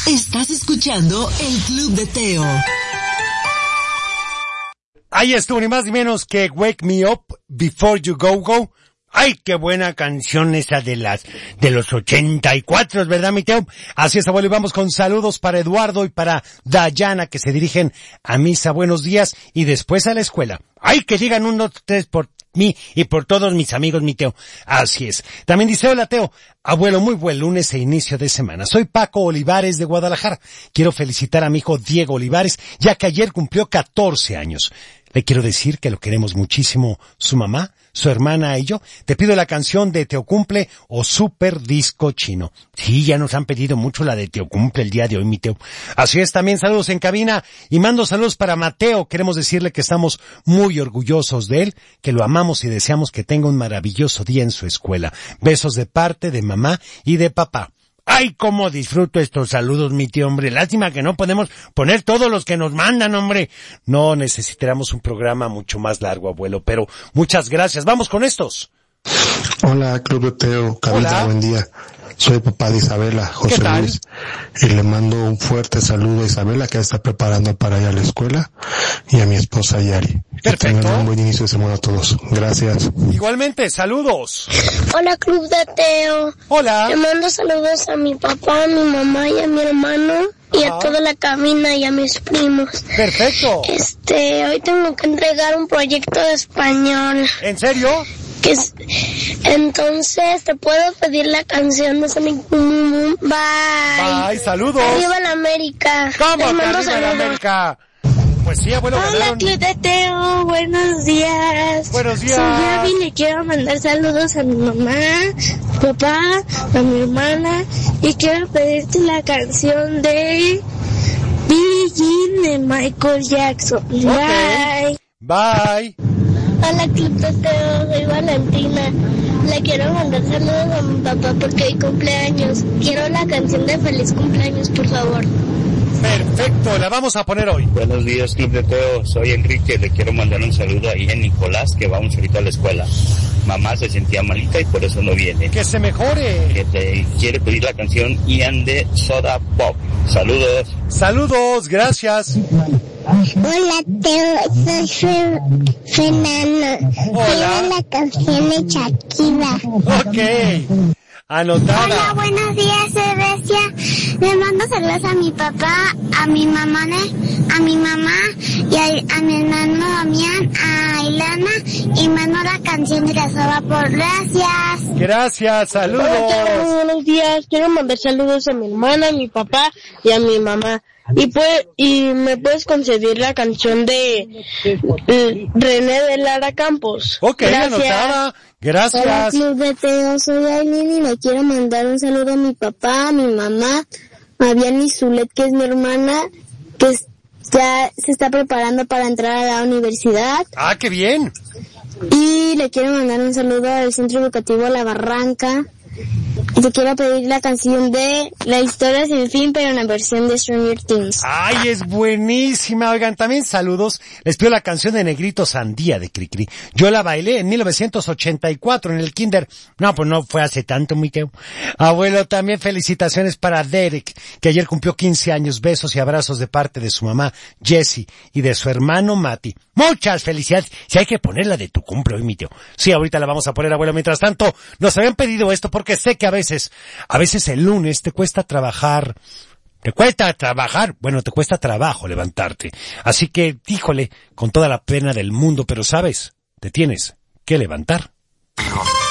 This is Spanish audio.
Estás escuchando el Club de Teo. Ahí estuvo ni más ni menos que Wake Me Up Before You Go Go. Ay, qué buena canción esa de los 84, ¿verdad, mi Teo? Así es, abuelo, y vamos con saludos para Eduardo y para Dayana, que se dirigen a misa. Buenos días, y después a la escuela. Ay, que digan 1, 2, 3 por mí y por todos mis amigos, mi Teo. Así es. También dice, hola, Teo. Abuelo, muy buen lunes e inicio de semana. Soy Paco Olivares de Guadalajara. Quiero felicitar a mi hijo Diego Olivares, ya que ayer cumplió 14 años. Le quiero decir que lo queremos muchísimo, su mamá, su hermana y yo. Te pido la canción de Teocumple o Super Disco Chino. Sí, ya nos han pedido mucho la de Teocumple el día de hoy, mi Teo. Así es, también saludos en cabina y mando saludos para Mateo. Queremos decirle que estamos muy orgullosos de él, que lo amamos y deseamos que tenga un maravilloso día en su escuela. Besos de parte de mamá y de papá. ¡Ay, cómo disfruto estos saludos, mi tío, hombre! Lástima que no podemos poner todos los que nos mandan, hombre. No, necesitaremos un programa mucho más largo, abuelo, pero muchas gracias. Vamos con estos. Hola, Club de Teo, Cabita, buen día. Soy papá de Isabela, José Luis, y le mando un fuerte saludo a Isabela, que está preparando para ir a la escuela, y a mi esposa Yari. Perfecto. Que tengan un buen inicio de semana a todos. Gracias. Igualmente, saludos. Hola, Club de Teo. Hola. Le mando saludos a mi papá, a mi mamá y a mi hermano, y a toda la cabina y a mis primos. Perfecto. Hoy tengo que entregar un proyecto de español. ¿En serio? Entonces, ¿te puedo pedir la canción de Sonic Boom Boom? Bye. Bye, saludos. Arriba la América. ¿Cómo Les mando arriba la América? Pues sí, abuelo, Hola, ganaron. Club de Teo, buenos días. Buenos días. Soy Abby, le quiero mandar saludos a mi mamá, papá, a mi hermana, y quiero pedirte la canción de Billie Jean de Michael Jackson. Okay. Bye. Hola, Club de Teo, soy Valentina. Le quiero mandar saludos a mi papá porque hoy cumpleaños. Quiero la canción de Feliz Cumpleaños, por favor. Perfecto, la vamos a poner hoy. Buenos días, Club de Teo. Soy Enrique. Le quiero mandar un saludo ahí a Nicolás, que vamos ahorita a la escuela. Mamá se sentía malita y por eso no viene. Que se mejore. Que te quiere pedir la canción Ian de Soda Pop. Saludos. Saludos, gracias. Hola, Teo, soy Fernando. Quiero la canción de Shakira. Ok. Anotada. Hola, buenos días, soy Recia. Le mando saludos a mi papá, a mi mamá y a mi hermano Damián, a Ilana, y mando la canción de la Soda por gracias. Gracias, saludos. Hola, buenos días. Quiero mandar saludos a mi hermana, a mi papá y a mi mamá. Y me puedes conceder la canción de René de Lara Campos. Ok, gracias. anotada. Gracias. Hola, Club de Teo, soy Aileen y le quiero mandar un saludo a mi papá, a mi mamá, a Vianney Zulet, que es mi hermana, que ya se está preparando para entrar a la universidad. Ah, qué bien. Y le quiero mandar un saludo al Centro Educativo La Barranca. Y te quiero pedir la canción de La Historia Sin Fin, pero en la versión de Stranger Things. Ay, es buenísima. Oigan, también saludos. Les pido la canción de Negrito Sandía de Cricri. Yo la bailé en 1984 en el kinder. No, pues no fue hace tanto, mi Teo. Abuelo, también felicitaciones para Derek, que ayer cumplió 15 años. Besos y abrazos de parte de su mamá, Jessie, y de su hermano, Mati. Muchas felicidades. Si hay que ponerla de tu cumple hoy, mi Teo. Sí, ahorita la vamos a poner, abuelo. Mientras tanto, nos habían pedido esto porque sé que a veces el lunes te cuesta trabajar. Bueno, te cuesta trabajo levantarte. Así que, híjole, con toda la pena del mundo, pero sabes, te tienes que levantar.